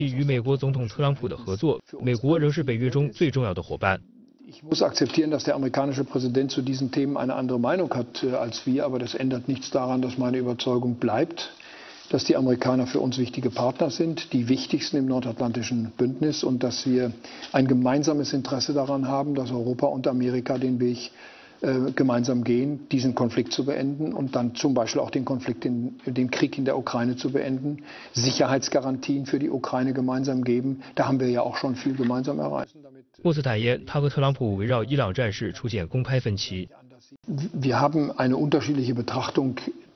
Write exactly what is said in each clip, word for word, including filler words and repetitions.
与美国总统特朗普的合作，美国仍是北约中最重要的伙伴。 Ich muss akzeptieren, dass der amerikanische Präsident zu diesen Themen eine andere Meinung hat als wir, aber das ändert nichts daran, dass meine Überzeugung bleibt, dass die Amerikaner für uns wichtige Partner sind, die wichtigsten im nordatlantischen Bündnis und dass wir ein gemeinsames Interesse daran haben, dass Europa und Amerika den Weg äh, gemeinsam gehen, diesen Konflikt zu beenden und dann zum Beispiel auch den Konflikt, in, den Krieg in der Ukraine zu beenden, Sicherheitsgarantien für die Ukraine gemeinsam geben. Da haben wir ja auch schon viel gemeinsam erreicht. 莫斯坦言，他和特朗普围绕伊朗战事出现公开分歧。 Wir haben eine unterschiedliche Betrachtung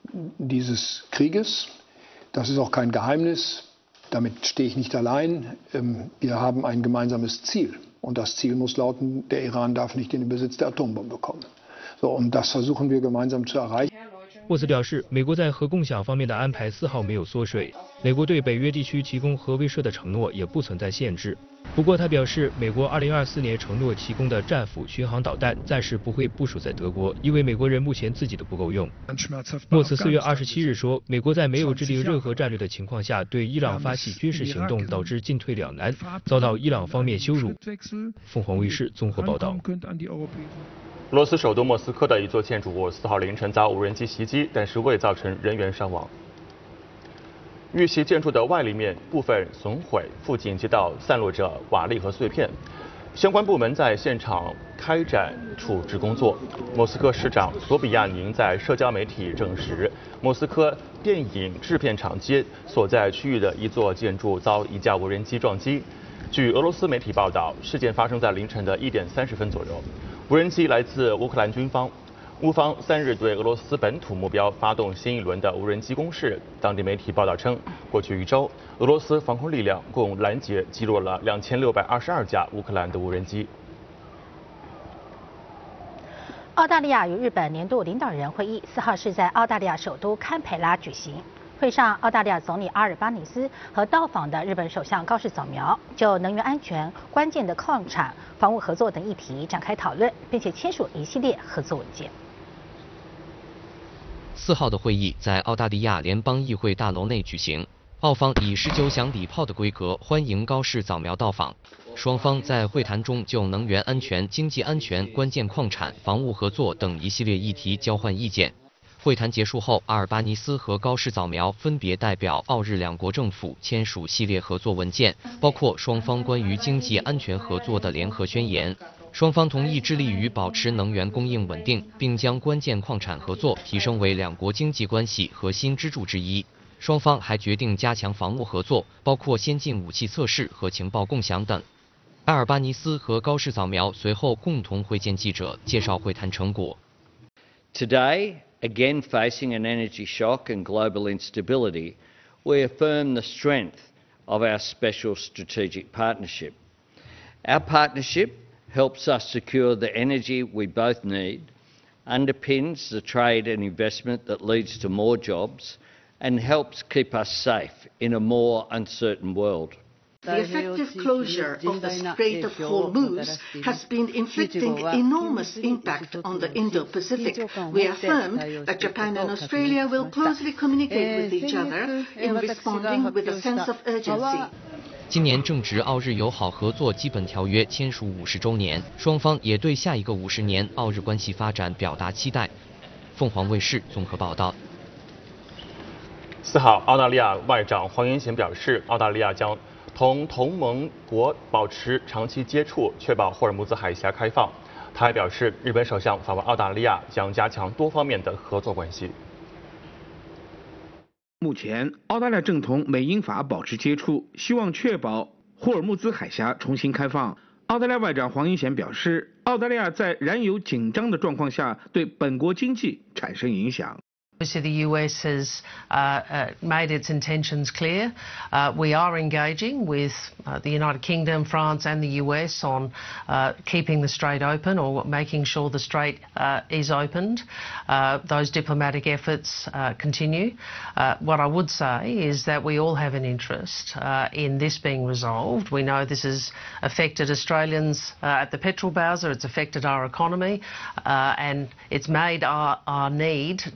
dieses Krieges. Das ist auch kein Geheimnis. Damit stehe ich nicht allein. Wir haben ein gemeinsames Ziel. Und das Ziel muss lauten, der Iran darf nicht in den Besitz der Atombombe kommen. So, und das versuchen wir gemeinsam zu erreichen. 沃茨表示，美国在核共享方面的安排丝毫没有缩水，美国对北约地区提供核威慑的承诺也不存在限制。不过，他表示，美国二零二四年承诺提供的战斧巡航导弹暂时不会部署在德国，因为美国人目前自己的不够用。莫茨四月二十七日说，美国在没有制定任何战略的情况下对伊朗发起军事行动，导致进退两难，遭到伊朗方面羞辱。凤凰卫视综合报道。 俄罗斯首都莫斯科的一座建筑物四号凌晨遭无人机袭击，但是未造成人员伤亡。遇袭建筑的外立面部分损毁，附近街道散落着瓦砾和碎片。相关部门在现场开展处置工作。莫斯科市长索比亚宁在社交媒体证实，莫斯科电影制片厂街所在区域的一座建筑遭一架无人机撞击。据俄罗斯媒体报道，事件发生在凌晨的一点三十分左右。 无人机来自乌克兰军方，乌方三日对俄罗斯本土目标发动新一轮的无人机攻势。当地媒体报道称，过去一周，俄罗斯防空力量共拦截击落了两千六百二十二架乌克兰的无人机。 澳大利亚与日本年度领导人会议四号是在澳大利亚首都堪培拉举行。 会上，澳大利亚总理阿尔巴尼斯和到访的日本首相高市早苗就能源安全、关键的矿产、防务合作等议题展开讨论，并且签署一系列合作文件。 四号的会议在澳大利亚联邦议会大楼内举行，澳方以十九响礼炮的规格欢迎高市早苗到访。双方在会谈中就能源安全、经济安全、关键矿产、防务合作等一系列议题交换意见。 会谈结束后，阿尔巴尼斯和高市早苗分别代表澳日两国政府签署系列合作文件，包括双方关于经济安全合作的联合宣言。双方同意致力于保持能源供应稳定，并将关键矿产合作提升为两国经济关系核心支柱之一。双方还决定加强防务合作，包括先进武器测试和情报共享等。阿尔巴尼斯和高市早苗随后共同会见记者，介绍会谈成果。 Today. Again facing an energy shock and global instability, we affirm the strength of our special strategic partnership. Our partnership helps us secure the energy we both need, underpins the trade and investment that leads to more jobs, and helps keep us safe in a more uncertain world. The effective closure of the Strait of Hormuz has been inflicting enormous impact on the Indo-Pacific. We affirm that Japan and Australia will closely communicate with each other in responding with a sense of urgency. 今年正值澳日友好合作基本条约签署五十周年，双方也对下一个五十年澳日关系发展表达期待。凤凰卫视综合报道。 四号，澳大利亚外长黄英贤表示，澳大利亚将 同同盟国保持长期接触，确保霍尔木兹海峡开放。他还表示，日本首相访问澳大利亚将加强多方面的合作关系。 目前，澳大利亚正同美英法保持接触，希望确保霍尔木兹海峡重新开放。澳大利亚外长黄英贤表示，澳大利亚在燃油紧张的状况下，对本国经济产生影响。 Obviously, the U S has uh, uh, made its intentions clear. Uh, we are engaging with uh, the United Kingdom, France and the U S on uh, keeping the strait open or making sure the strait uh, is opened. Uh, those diplomatic efforts uh, continue. Uh, what I would say is that we all have an interest uh, in this being resolved. We know this has affected Australians uh, at the petrol bowser, it's affected our economy uh, and it's made our, our need to sort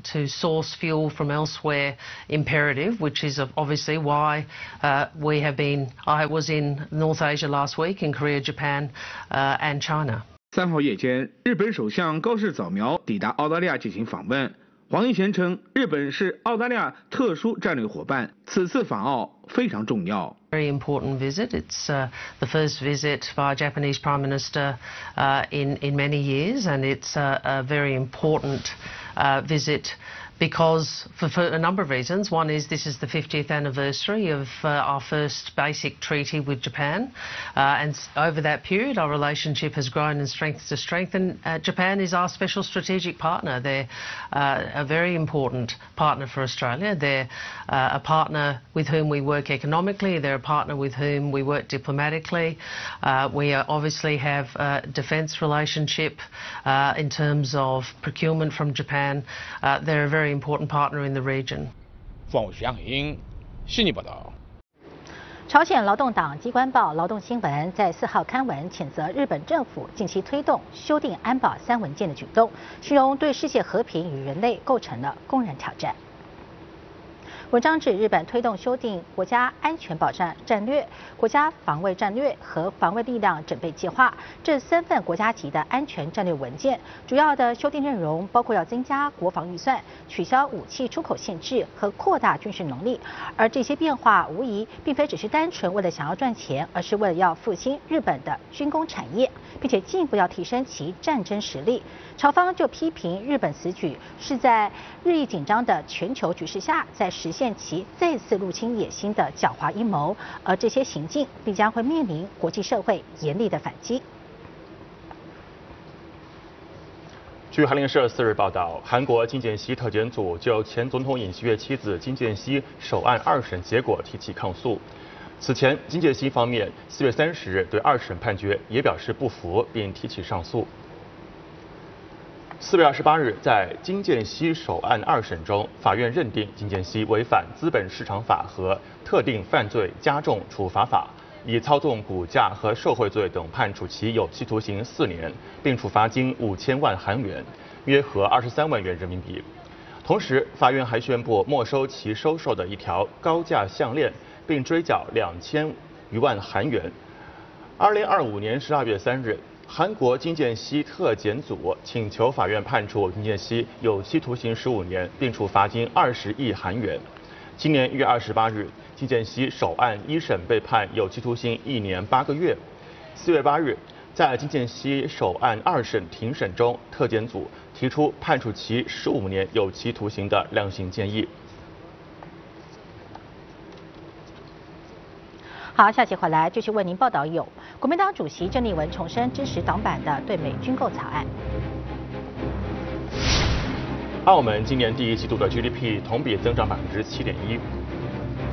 source fuel from elsewhere imperative, which is obviously why uh, we have been. I was in North Asia last week in Korea, Japan, uh, and China. 三号夜间，日本首相高市早苗抵达澳大利亚进行访问。黄英贤称，日本是澳大利亚特殊战略伙伴，此次访澳非常重要。 Very important visit. It's uh, the first visit by a Japanese Prime Minister uh, in in many years, and it's a, a very important uh, visit. Because for, for a number of reasons. One is this is the fiftieth anniversary of uh, our first basic treaty with Japan, uh, and over that period our relationship has grown and strengthened to strength, and uh, Japan is our special strategic partner. They're uh, a very important partner for Australia. They're uh, a partner with whom we work economically. They're a partner with whom we work diplomatically. Uh, we uh, obviously have a defence relationship uh, in terms of procurement from Japan. Uh, they're a very important partner in the region. 方伟杨英，悉尼报道。 朝鲜劳动党机关报《劳动新闻》在四号刊文谴责日本政府近期推动修订安保三文件的举动，形容对世界和平与人类构成了公然挑战。文章指日本推动修订国家安全保障战略、国家防卫战略和防卫力量整备计划这三份国家级的安全战略文件，主要的修订内容包括要增加国防预算、取消武器出口限制和扩大军事能力。而这些变化无疑并非只是单纯为了想要赚钱，而是为了要复兴日本的军工产业，并且进一步要提升其战争实力。朝方就批评日本此举是在日益紧张的全球局势下，在实现其再次入侵野心的狡猾阴谋，而这些行径必将会面临国际社会严厉的反击。 据韩联社四日报道，韩国金建熙特检组就前总统尹锡悦妻子金建熙首案二审结果提起抗诉。此前，金建熙方面四月三十日对二审判决也表示不服，并提起上诉。四月二十八日，在金建熙首案二审中，法院认定金建熙违反资本市场法和特定犯罪加重处罚法，以操纵股价和受贿罪等判处其有期徒刑四年，并处罚金五千万韩元，约合二十三万元人民币。同时，法院还宣布没收其收受的一条高价项链，并追缴两千余万韩元。二零二五年十二月三日。韩国金建熙特检组请求法院判处金建熙有期徒刑十五年，并处罚金二十亿韩元。今年一月二十八日，金建熙首案一审被判有期徒刑一年八个月。四月八日，在金建熙首案二审庭审中，特检组提出判处其十五年有期徒刑的量刑建议。 好，下期回来继续为您报道有国民党主席郑丽文重申支持党版的对美军购草案。 澳门今年第一季度的 G D P 同比增长百分之七点一。